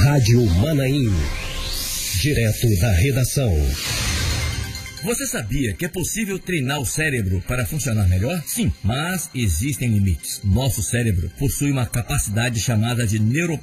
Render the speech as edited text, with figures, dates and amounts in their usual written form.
Rádio Manaim. Direto da redação. Você sabia que é possível treinar o cérebro para funcionar melhor? Sim, mas existem limites. Nosso cérebro possui uma capacidade chamada de neuroplasticidade.